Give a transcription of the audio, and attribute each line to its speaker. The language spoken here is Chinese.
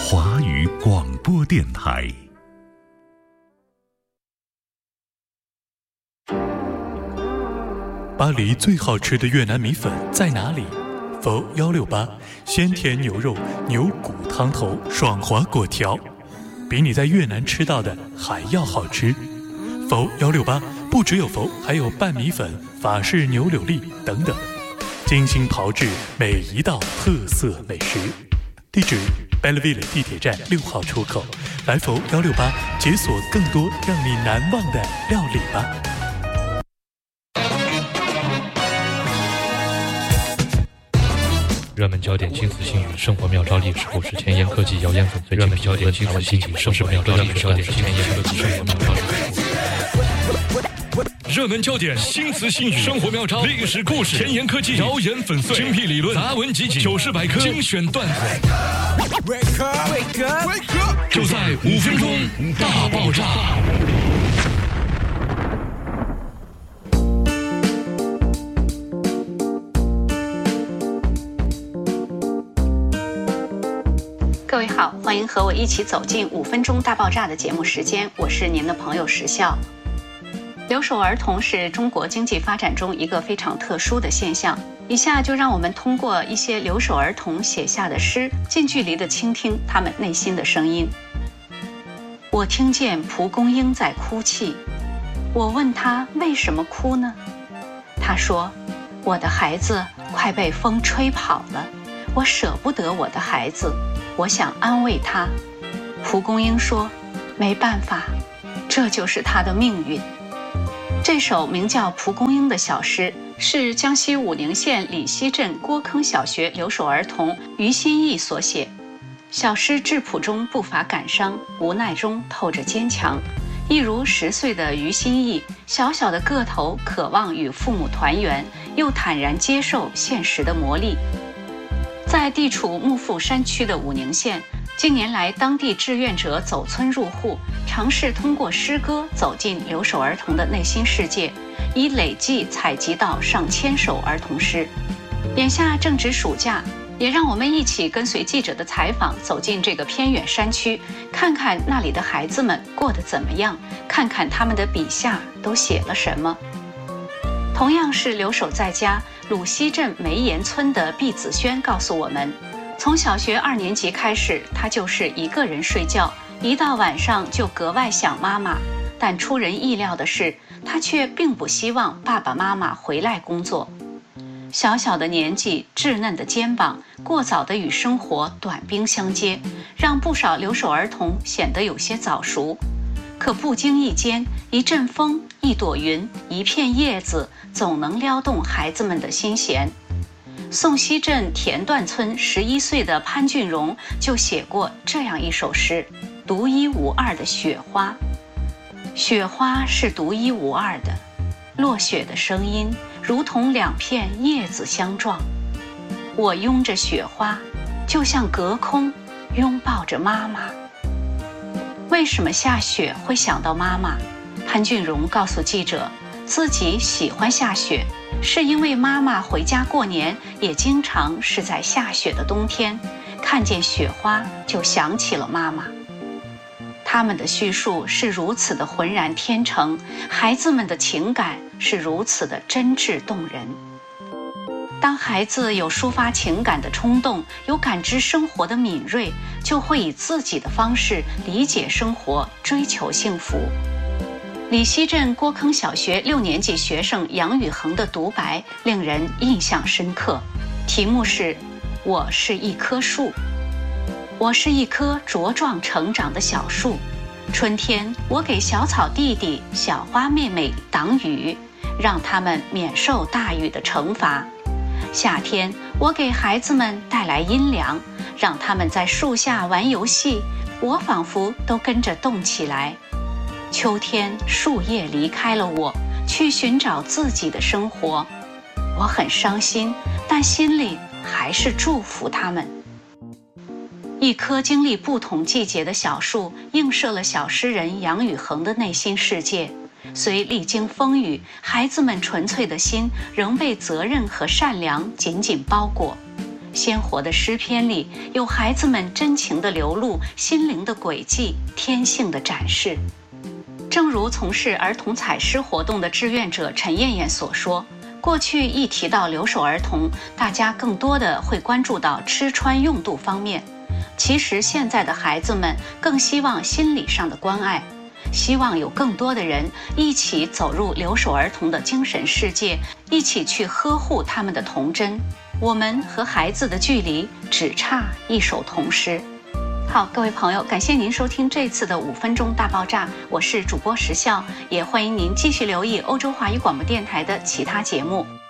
Speaker 1: 华语广播电台。
Speaker 2: 巴黎最好吃的越南米粉在哪里？否168，鲜甜牛肉、牛骨汤头、爽滑果条，比你在越南吃到的还要好吃。否168，不只有否，还有拌米粉、法式牛柳粒等等，精心炮制每一道特色美食。地址：Belleville 地铁站6号出口。来否168，解锁更多让你难忘的料理吧。
Speaker 3: 热门焦点、新词新语、生活妙招、历史故事、前沿科技、谣言粉碎。热门焦点、新词新语、生活妙招、历史焦点、前沿科技、生活妙招。热门焦点、新词新语、生活妙招、历史故事、前沿科技、谣言粉碎。精辟理论、杂文集锦、糗事百科、精选段子，就在5分钟大爆炸。
Speaker 4: 各位好，欢迎和我一起走进5分钟大爆炸的节目时间，我是您的朋友石笑。留守儿童是中国经济发展中一个非常特殊的现象，以下就让我们通过一些留守儿童写下的诗，近距离地倾听他们内心的声音。我听见蒲公英在哭泣，我问他为什么哭呢？他说，我的孩子快被风吹跑了，我舍不得我的孩子，我想安慰他。蒲公英说，没办法，这就是他的命运。这首名叫《蒲公英》的小诗是江西武宁县李溪镇郭坑小学留守儿童于新义所写。小诗质朴中不乏感伤，无奈中透着坚强，一如10岁的于新义，小小的个头渴望与父母团圆，又坦然接受现实的磨砺。在地处幕阜山区的武宁县，近年来当地志愿者走村入户，尝试通过诗歌走进留守儿童的内心世界，已累计采集到上千首儿童诗。眼下正值暑假，也让我们一起跟随记者的采访走进这个偏远山区，看看那里的孩子们过得怎么样，看看他们的笔下都写了什么。同样是留守在家，鲁西镇梅岩村的毕子轩告诉我们，从小学2年级开始，他就是一个人睡觉，一到晚上就格外想妈妈。但出人意料的是，他却并不希望爸爸妈妈回来工作。小小的年纪，稚嫩的肩膀，过早的与生活短兵相接，让不少留守儿童显得有些早熟。可不经意间，一阵风，一朵云，一片叶子，总能撩动孩子们的心弦。宋溪镇田段村11岁的潘俊荣就写过这样一首诗，独一无二的雪花。雪花是独一无二的，落雪的声音如同2片叶子相撞。我拥着雪花，就像隔空拥抱着妈妈。为什么下雪会想到妈妈？潘俊荣告诉记者，自己喜欢下雪，是因为妈妈回家过年也经常是在下雪的冬天，看见雪花就想起了妈妈。他们的叙述是如此的浑然天成，孩子们的情感是如此的真挚动人。当孩子有抒发情感的冲动，有感知生活的敏锐，就会以自己的方式理解生活，追求幸福。李溪镇郭坑小学6年级学生杨宇恒的独白令人印象深刻，题目是我是一棵树。我是一棵茁壮成长的小树，春天我给小草弟弟、小花妹妹挡雨，让他们免受大雨的惩罚。夏天我给孩子们带来阴凉，让他们在树下玩游戏，我仿佛都跟着动起来。秋天树叶离开了我，去寻找自己的生活，我很伤心，但心里还是祝福他们。一棵经历不同季节的小树，映射了小诗人杨宇恒的内心世界。虽历经风雨，孩子们纯粹的心仍被责任和善良紧紧包裹。 鲜活的诗篇里有孩子们真情的流露、心灵的轨迹、天性的展示。正如从事儿童采诗活动的志愿者陈艳艳所说，过去一提到留守儿童，大家更多的会关注到吃穿用度方面。其实现在的孩子们更希望心理上的关爱，希望有更多的人一起走入留守儿童的精神世界，一起去呵护他们的童真。我们和孩子的距离只差一首童诗。好，各位朋友，感谢您收听这次的5分钟大爆炸，我是主播时笑，也欢迎您继续留意欧洲华语广播电台的其他节目。